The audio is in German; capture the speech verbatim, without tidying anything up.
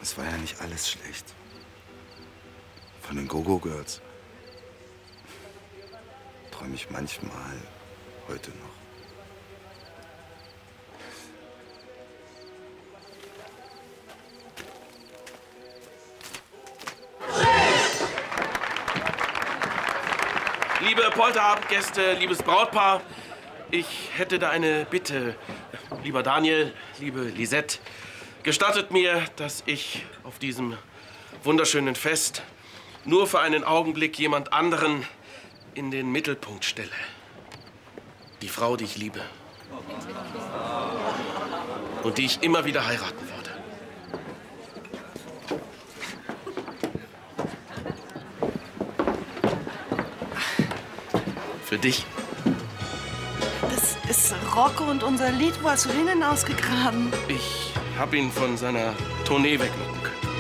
Es war ja nicht alles schlecht. Von den Go-Go Girls träume ich manchmal heute noch. Liebe Polterabendgäste, liebes Brautpaar, ich hätte da eine Bitte. Lieber Daniel, liebe Lisette, gestattet mir, dass ich auf diesem wunderschönen Fest nur für einen Augenblick jemand anderen in den Mittelpunkt stelle. Die Frau, die ich liebe. Und die ich immer wieder heiraten würde. Für dich. Das ist Rocco und unser Lied. Wo hast du den denn ausgegraben? Ich hab ihn von seiner Tournee weglocken können.